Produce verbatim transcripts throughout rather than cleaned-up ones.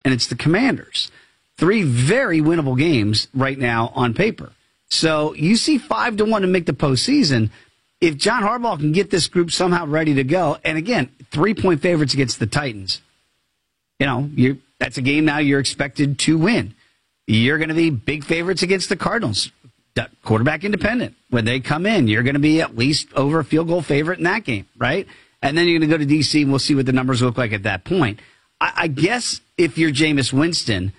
and it's the Commanders. Three very winnable games right now on paper. So you see five to one to make the postseason. If John Harbaugh can get this group somehow ready to go, and again, three-point favorites against the Titans, you know, you that's a game now you're expected to win. You're going to be big favorites against the Cardinals, quarterback independent. When they come in, you're going to be at least over a field goal favorite in that game, right? And then you're going to go to D C, and we'll see what the numbers look like at that point. I, I guess if you're Jameis Winston,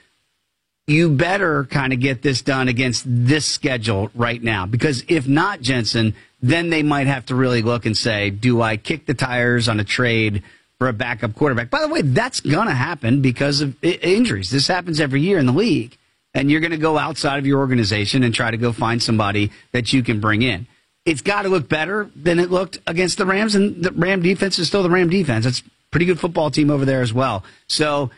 you better kind of get this done against this schedule right now. Because if not, Jensen, then they might have to really look and say, do I kick the tires on a trade for a backup quarterback? By the way, that's going to happen because of I- injuries. This happens every year in the league. And you're going to go outside of your organization and try to go find somebody that you can bring in. It's got to look better than it looked against the Rams. And the Ram defense is still the Ram defense. It's a pretty good football team over there as well. So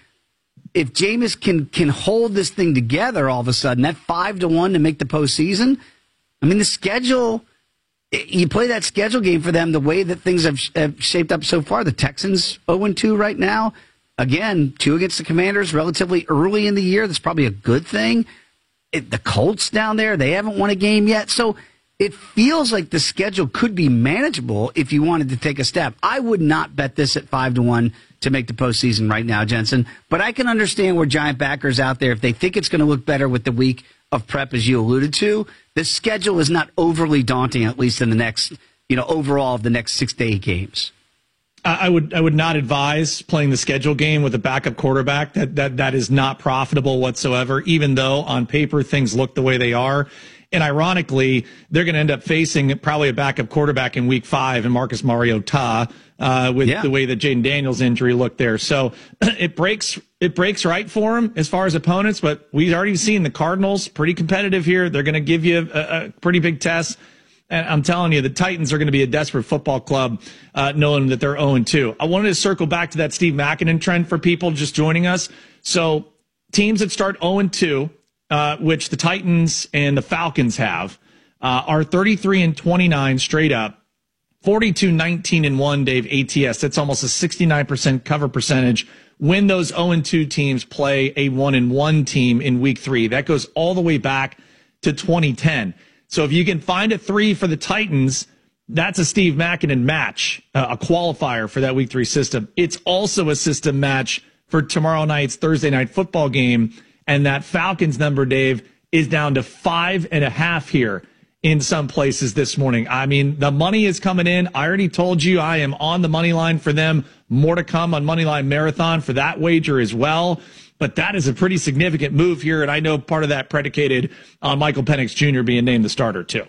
if Jameis can can hold this thing together all of a sudden, that five to one to make the postseason, I mean, the schedule, you play that schedule game for them the way that things have, have shaped up so far. The Texans oh and two right now. Again, two against the Commanders relatively early in the year. That's probably a good thing. It, the Colts down there, they haven't won a game yet. So it feels like the schedule could be manageable if you wanted to take a step. I would not bet this at five to one to make the postseason right now, Jensen. But I can understand where Giant backers out there, if they think it's going to look better with the week of prep, as you alluded to, the schedule is not overly daunting, at least in the next, you know, overall of the next six to eight games. I would I would not advise playing the schedule game with a backup quarterback. That that that is not profitable whatsoever, even though on paper things look the way they are. And ironically, they're going to end up facing probably a backup quarterback in week five in Marcus Mariota uh, with yeah. the way that Jaden Daniels' injury looked there. So it breaks it breaks right for him as far as opponents. But we've already seen the Cardinals pretty competitive here. They're going to give you a, a pretty big test. And I'm telling you, the Titans are going to be a desperate football club, uh, knowing that they're oh and two. I wanted to circle back to that Steve Makinen trend for people just joining us. So teams that start oh and two, uh, which the Titans and the Falcons have, uh, are thirty-three and twenty-nine straight up, forty-two nineteen and one, Dave, A T S. That's almost a sixty-nine percent cover percentage when those oh and two teams play a one and one team in week three. That goes all the way back to twenty ten. So if you can find a three for the Titans, that's a Steve Makinen match, uh, a qualifier for that week three system. It's also a system match for tomorrow night's Thursday night football game. And that Falcons number, Dave, is down to five and a half here in some places this morning. I mean, the money is coming in. I already told you I am on the money line for them. More to come on Moneyline Marathon for that wager as well. But that is a pretty significant move here, and I know part of that predicated on Michael Penix Junior being named the starter, too.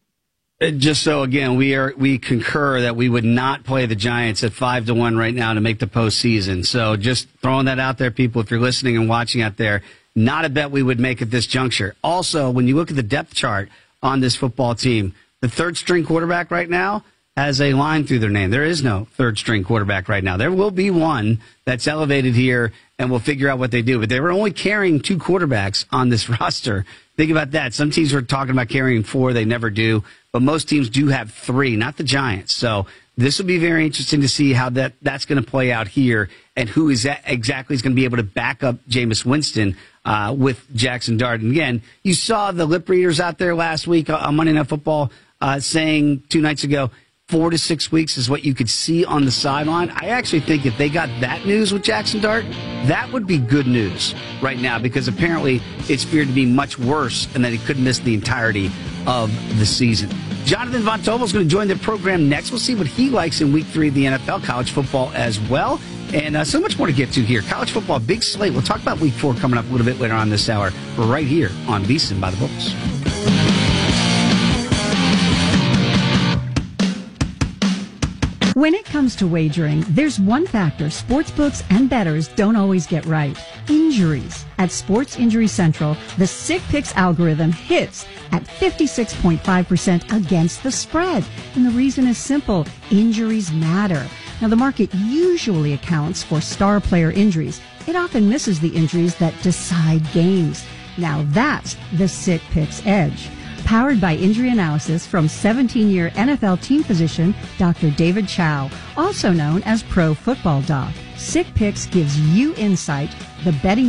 Just so, again, we are we concur that we would not play the Giants at five to one right now to make the postseason. So just throwing that out there, people, if you're listening and watching out there, not a bet we would make at this juncture. Also, when you look at the depth chart on this football team, the third-string quarterback right now has a line through their name. There is no third-string quarterback right now. There will be one that's elevated here, and we'll figure out what they do. But they were only carrying two quarterbacks on this roster. Think about that. Some teams were talking about carrying four. They never do. But most teams do have three, not the Giants. So this will be very interesting to see how that, that's going to play out here and who is that exactly is going to be able to back up Jameis Winston uh, with Jackson Dart. And again, you saw the lip readers out there last week on Monday Night Football uh, saying two nights ago, Four to six weeks is what you could see on the sideline. I actually think if they got that news with Jackson Dart, that would be good news right now because apparently it's feared to be much worse and that he could miss the entirety of the season. Jonathan Von Tobel is going to join the program next. We'll see what he likes in week three of the N F L, college football as well. And uh, so much more to get to here. College football, big slate. We'll talk about week four coming up a little bit later on this hour. We're right here on VSiN by the Books. When it comes to wagering, there's one factor sportsbooks and bettors don't always get right. Injuries. At Sports Injury Central, the Sick Picks algorithm hits at fifty-six point five percent against the spread. And the reason is simple. Injuries matter. Now, the market usually accounts for star player injuries. It often misses the injuries that decide games. Now, that's the Sick Picks edge. Powered by injury analysis from seventeen-year N F L team physician Doctor David Chow, also known as Pro Football Doc. Sick Picks gives you insight the betting